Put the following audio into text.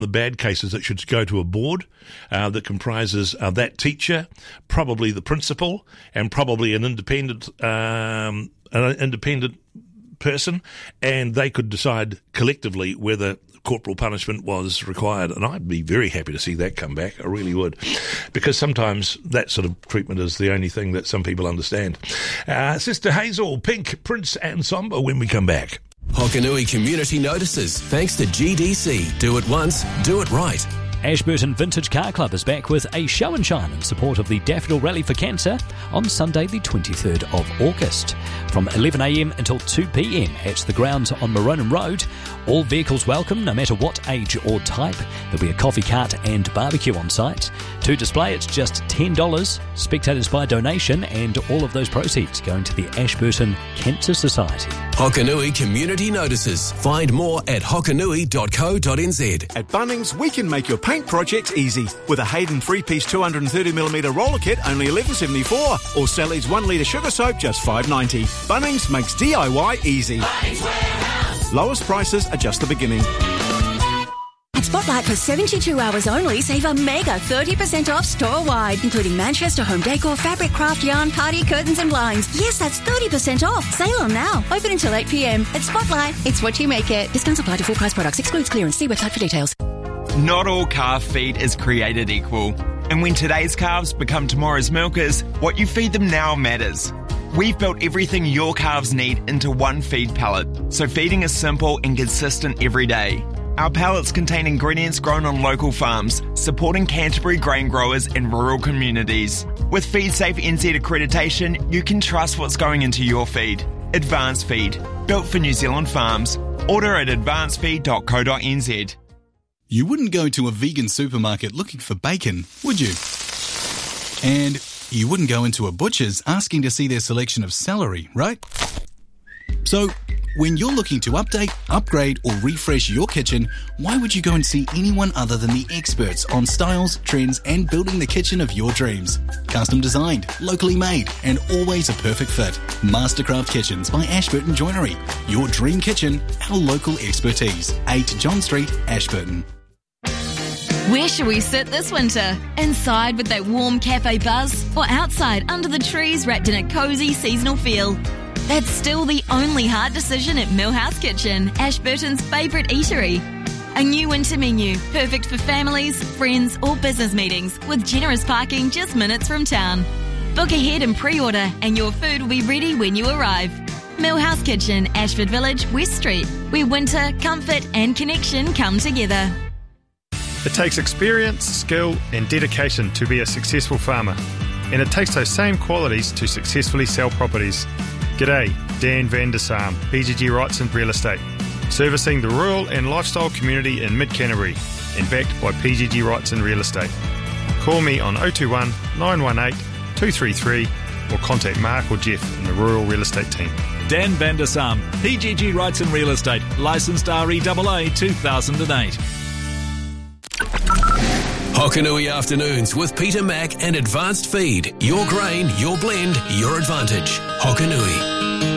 The bad cases, it should go to a board that comprises that teacher, probably the principal, and probably an independent person, and they could decide collectively whether corporal punishment was required. And I'd be very happy to see that come back. I really would, because sometimes that sort of treatment is the only thing that some people understand. Sister Hazel, Pink, Prince and Somber when we come back. Hokanui Community Notices, thanks to GDC. Do it once, do it right. Ashburton Vintage Car Club is back with a show and shine in support of the Daffodil Rally for Cancer on Sunday the 23rd of August. From 11am until 2pm at the grounds on Maronan Road. All vehicles welcome, no matter what age or type. There'll be a coffee cart and barbecue on site. To display, it's just $10. Spectators by donation, and all of those proceeds going to the Ashburton Cancer Society. Hokanui Community Notices. Find more at hokanui.co.nz. At Bunnings, we can make your paint projects easy. With a Hayden 3-piece 230mm roller kit, only $11.74. Or Sally's 1-litre sugar soap, just $5.90. Bunnings makes DIY easy. Bunnings Warehouse. Lowest prices are just the beginning. At Spotlight, for 72 hours only, save a mega 30% off store-wide, including Manchester home decor, fabric, craft, yarn, party, curtains and blinds. Yes, that's 30% off. Sale on now. Open until 8pm. At Spotlight, it's what you make it. Discounts apply to full price products. Excludes clearance. See website for details. Not all calf feed is created equal. And when today's calves become tomorrow's milkers, what you feed them now matters. We've built everything your calves need into one feed pallet, so feeding is simple and consistent every day. Our pallets contain ingredients grown on local farms, supporting Canterbury grain growers and rural communities. With FeedSafe NZ accreditation, you can trust what's going into your feed. Advanced Feed, built for New Zealand farms. Order at advancedfeed.co.nz. You wouldn't go to a vegan supermarket looking for bacon, would you? And you wouldn't go into a butcher's asking to see their selection of celery, right? So, when you're looking to update, upgrade or refresh your kitchen, why would you go and see anyone other than the experts on styles, trends and building the kitchen of your dreams? Custom designed, locally made and always a perfect fit. Mastercraft Kitchens by Ashburton Joinery. Your dream kitchen, our local expertise. 8 John Street, Ashburton. Where should we sit this winter? Inside with that warm cafe buzz, or outside under the trees wrapped in a cosy seasonal feel? That's still the only hard decision at Millhouse Kitchen, Ashburton's favourite eatery. A new winter menu, perfect for families, friends or business meetings, with generous parking just minutes from town. Book ahead and pre-order and your food will be ready when you arrive. Millhouse Kitchen, Ashford Village, West Street, where winter, comfort and connection come together. It takes experience, skill and dedication to be a successful farmer. And it takes those same qualities to successfully sell properties. G'day, Dan van der Saam, PGG Wrightson Real Estate. Servicing the rural and lifestyle community in mid-Canterbury and backed by PGG Wrightson Real Estate. Call me on 021 918 233 or contact Mark or Jeff in the Rural Real Estate team. Dan van der Saam, PGG Wrightson Real Estate, licensed REAA 2008. Hokanui Afternoons with Peter Mack and Advanced Feed. Your grain, your blend, your advantage. Hokanui.